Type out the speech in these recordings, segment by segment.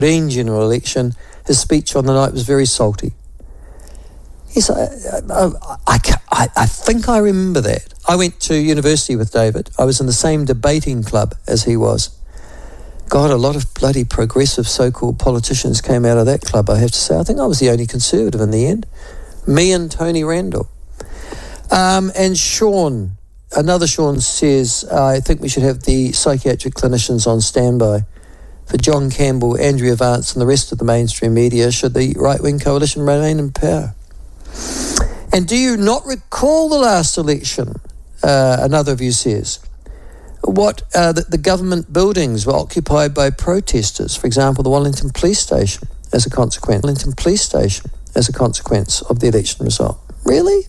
general election, his speech on the night was very salty. Yes, I think I remember that. I went to university with David. I was in the same debating club as he was. God, a lot of bloody progressive so-called politicians came out of that club, I have to say. I think I was the only conservative in the end. Me and Tony Randall. And Sean, another Sean says, I think we should have the psychiatric clinicians on standby for John Campbell, Andrea Vance and the rest of the mainstream media should the right-wing coalition remain in power. And do you not recall the last election? Another of you says. What the government buildings were occupied by protesters, for example, the Wellington Police Station as a consequence of the election result. Really?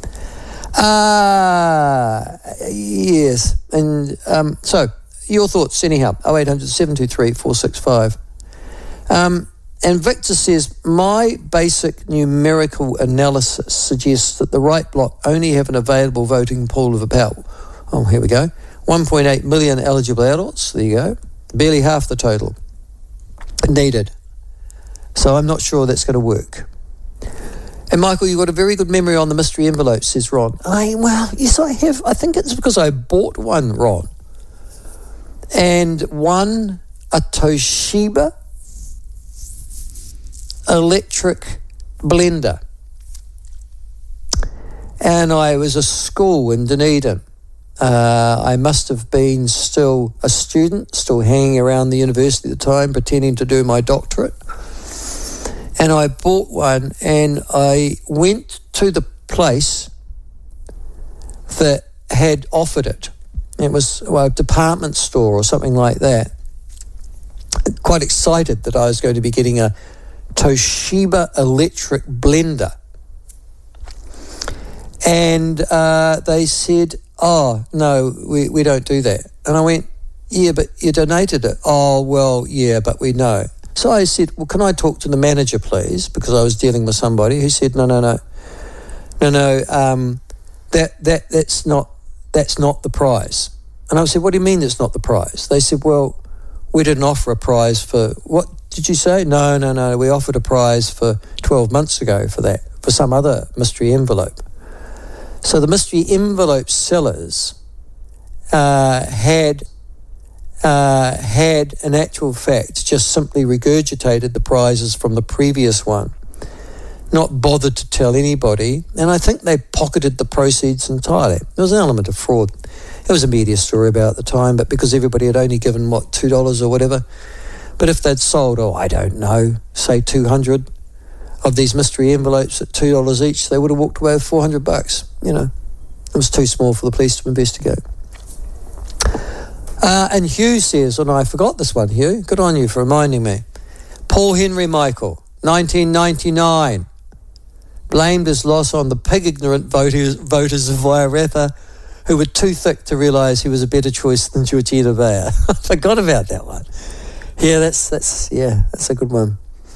Yes. And so, your thoughts anyhow, 0800 723 465. And Victor says, my basic numerical analysis suggests that the right bloc only have an available voting pool of about, here we go, 1.8 million eligible adults. There you go. Barely half the total needed. So I'm not sure that's going to work. And Michael, you've got a very good memory on the mystery envelope, says Ron. Yes, I have. I think it's because I bought one, Ron. And won a Toshiba electric blender. And I was at school in Dunedin. I must have been still a student, still hanging around the university at the time, pretending to do my doctorate. And I bought one and I went to the place that had offered it. It was a department store or something like that. Quite excited that I was going to be getting a Toshiba electric blender. And they said, oh, no, we don't do that. And I went, yeah, but you donated it. Oh, well, yeah, but we know. So I said, well, can I talk to the manager, please? Because I was dealing with somebody who said, no, that's not the prize. And I said, what do you mean it's not the prize? They said, well, we didn't offer a prize for, what did you say? No, we offered a prize for 12 months ago for that, for some other mystery envelope. So the mystery envelope sellers had in actual fact just simply regurgitated the prizes from the previous one, not bothered to tell anybody, and I think they pocketed the proceeds entirely. There was an element of fraud. It was a media story about the time, but because everybody had only given, $2 or whatever, but if they'd sold, I don't know, say 200 of these mystery envelopes at $2 each, they would have walked away with $400. It was too small for the police to investigate. And Hugh says, and I forgot this one, Hugh, good on you for reminding me. Paul Henry Michael, 1999, blamed his loss on the pig-ignorant voters of Waiaratha who were too thick to realise he was a better choice than Georgina Bayer. I forgot about that one. Yeah, that's a good one.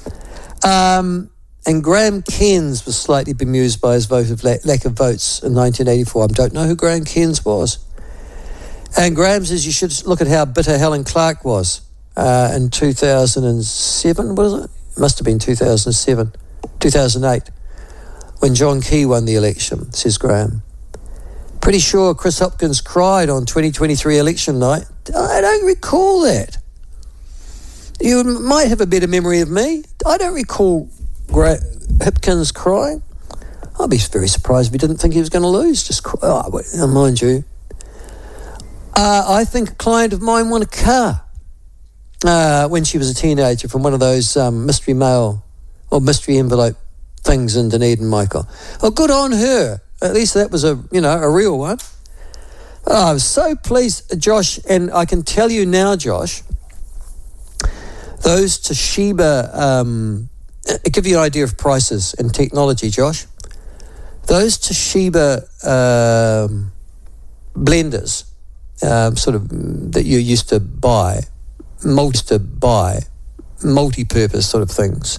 And Graham Cairns was slightly bemused by his vote of lack of votes in 1984. I don't know who Graham Cairns was. And Graham says you should look at how bitter Helen Clark was in 2007, what is it? It must have been 2008, when John Key won the election, says Graham. Pretty sure Chris Hopkins cried on 2023 election night. I don't recall that. You might have a better memory of me. I don't recall Hopkins crying. I'd be very surprised if he didn't think he was going to lose. Mind you. I think a client of mine won a car when she was a teenager from one of those mystery mail or mystery envelope things in Dunedin, Michael. Oh, good on her. At least that was a real one. Oh, I was so pleased, Josh, and I can tell you now, Josh, those Toshiba, give you an idea of prices and technology, Josh. Those Toshiba blenders, that you used to buy, multi-purpose sort of things.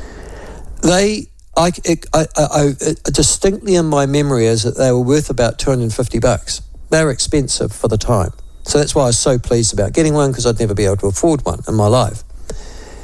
I distinctly in my memory is that they were worth about $250. They were expensive for the time. So that's why I was so pleased about getting one, because I'd never be able to afford one in my life.